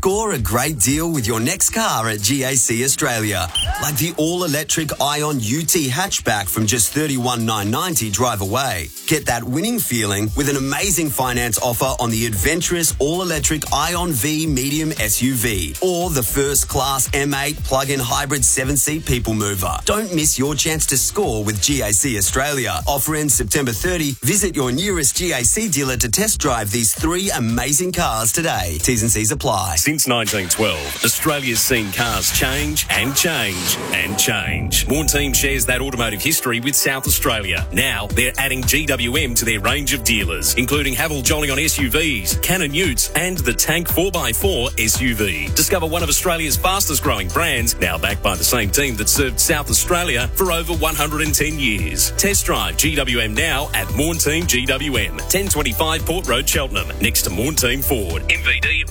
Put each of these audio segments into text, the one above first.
Score a great deal with your next car at GAC Australia. Like the all-electric Ion UT hatchback from just $31,990 drive away. Get that winning feeling with an amazing finance offer on the adventurous all-electric Ion V medium SUV or the first-class M8 plug-in hybrid 7-seat people mover. Don't miss your chance to score with GAC Australia. Offer ends September 30. Visit your nearest GAC dealer to test drive these 3 amazing cars today. T's and C's apply. Since 1912, Australia's seen cars change and change and change. More Team shares that automotive history with South Australia. Now they're adding GWM to their range of dealers, including Haval Jolyon SUVs, Cannon Utes and the Tank 4x4 SUV. Discover one of Australia's fastest growing brands, now backed by the same team that served South Australia for over 110 years. Test drive GWM now at Morn Team GWM, 1025 Port Road, Cheltenham, next to Morn Team Ford. MVD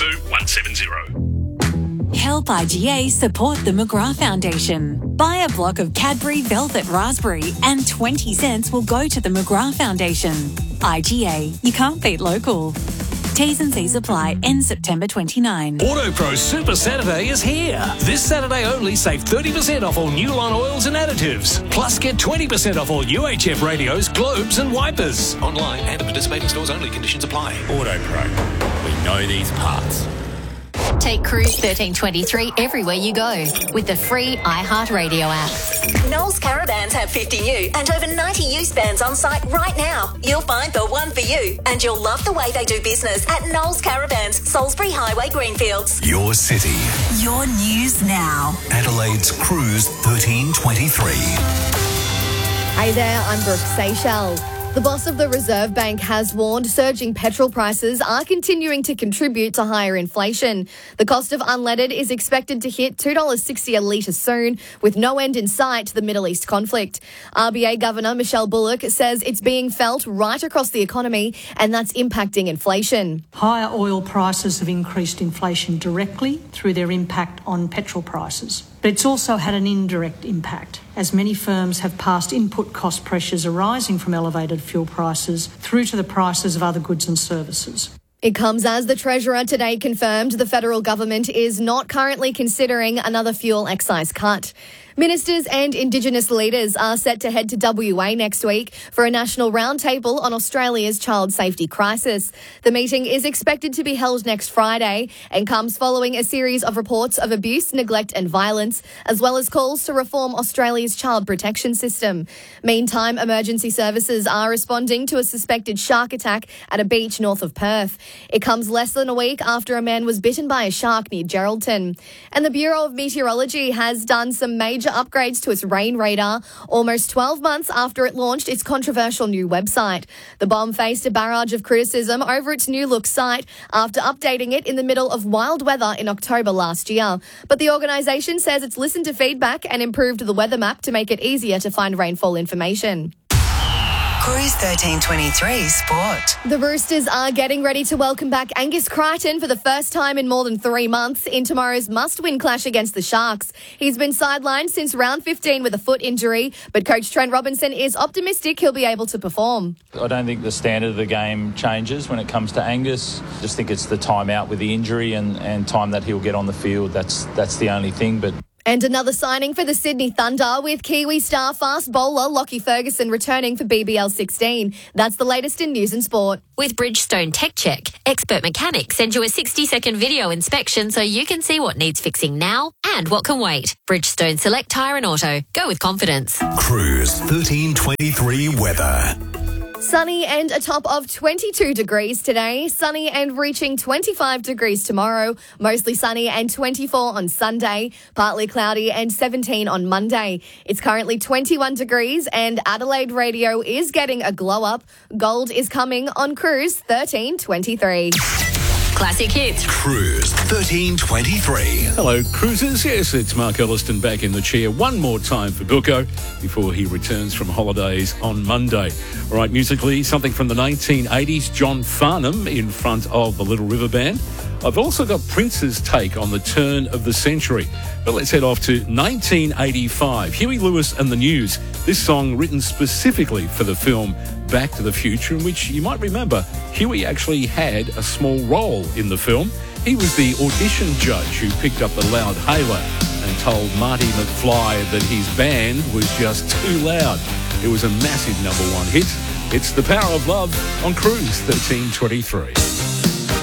182170. Help IGA support the McGrath Foundation. Buy a block of Cadbury Velvet Raspberry and 20 cents will go to the McGrath Foundation. IGA, you can't beat local. T's and C's apply. Ends September 29. AutoPro Super Saturday is here. This Saturday only, save 30% off all new line oils and additives. Plus, get 20% off all UHF radios, globes and wipers. Online and at participating stores only. Conditions apply. AutoPro. We know these parts. Take Cruise 1323 everywhere you go with the free iHeartRadio app. Knowles Caravans have 50 new and over 90 used vans on site right now. You'll find the one for you and you'll love the way they do business at Knowles Caravans, Salisbury Highway, Greenfields. Your city. Your news now. Adelaide's Cruise 1323. Hey there, I'm Brooke Seychelles. The boss of the Reserve Bank has warned surging petrol prices are continuing to contribute to higher inflation. The cost of unleaded is expected to hit $2.60 a litre soon, with no end in sight to the Middle East conflict. RBA Governor Michelle Bullock says it's being felt right across the economy and that's impacting inflation. Higher oil prices have increased inflation directly through their impact on petrol prices. But it's also had an indirect impact, as many firms have passed input cost pressures arising from elevated fuel prices through to the prices of other goods and services. It comes as the Treasurer today confirmed the federal government is not currently considering another fuel excise cut. Ministers and Indigenous leaders are set to head to WA next week for a national roundtable on Australia's child safety crisis. The meeting is expected to be held next Friday and comes following a series of reports of abuse, neglect and violence, as well as calls to reform Australia's child protection system. Meantime, emergency services are responding to a suspected shark attack at a beach north of Perth. It comes less than a week after a man was bitten by a shark near Geraldton. And the Bureau of Meteorology has done some major upgrades to its rain radar almost 12 months after it launched its controversial new website. The bomb faced a barrage of criticism over its new look site after updating it in the middle of wild weather in October last year. But the organisation says it's listened to feedback and improved the weather map to make it easier to find rainfall information. Cruise 1323 Sport. The Roosters are getting ready to welcome back Angus Crichton for the first time in more than 3 months in tomorrow's must-win clash against the Sharks. He's been sidelined since round 15 with a foot injury, but coach Trent Robinson is optimistic he'll be able to perform. I don't think the standard of the game changes when it comes to Angus. I just think it's the time out with the injury and time that he'll get on the field. That's the only thing, but... And another signing for the Sydney Thunder with Kiwi star fast bowler Lockie Ferguson returning for BBL 16. That's the latest in news and sport. With Bridgestone Tech Check, expert mechanics send you a 60-second video inspection so you can see what needs fixing now and what can wait. Bridgestone Select Tyre and Auto. Go with confidence. Cruise 1323 weather. Sunny and a top of 22 degrees today. Sunny and reaching 25 degrees tomorrow. Mostly sunny and 24 on Sunday. Partly cloudy and 17 on Monday. It's currently 21 degrees and Adelaide Radio is getting a glow up. Gold is coming on Cruise 1323. Classic hits. Cruise 1323. Hello, cruisers. Yes, it's Mark Elliston back in the chair one more time for Bilko before he returns from holidays on Monday. All right, musically, something from the 1980s, John Farnham in front of the Little River Band. I've also got Prince's take on the turn of the century. But let's head off to 1985. Huey Lewis and the News. This song written specifically for the film Back to the Future, in which you might remember Huey actually had a small role in the film. He was the audition judge who picked up the loud hailer and told Marty McFly that his band was just too loud. It was a massive #1 hit. It's The Power of Love on Cruise 1323.